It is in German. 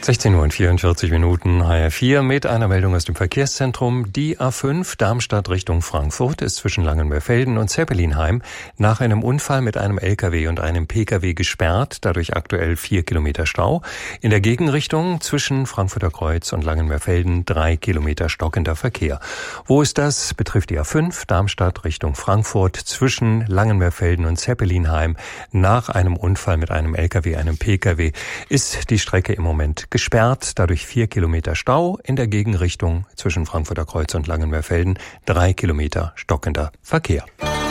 16 Uhr und 44 Minuten, HR4 mit einer Meldung aus dem Verkehrszentrum. Die A5 Darmstadt Richtung Frankfurt ist zwischen Langenmerfelden und Zeppelinheim nach einem Unfall mit einem LKW und einem PKW gesperrt, dadurch aktuell 4 Kilometer Stau. In der Gegenrichtung zwischen Frankfurter Kreuz und Langenmerfelden 3 Kilometer stockender Verkehr. Wo ist das? Betrifft die A5 Darmstadt Richtung Frankfurt zwischen Langenmerfelden und Zeppelinheim. Nach einem Unfall mit einem LKW, einem PKW ist die Strecke im Moment gesperrt, dadurch 4 Kilometer Stau, in der Gegenrichtung zwischen Frankfurter Kreuz und Langenmerfelden 3 Kilometer stockender Verkehr.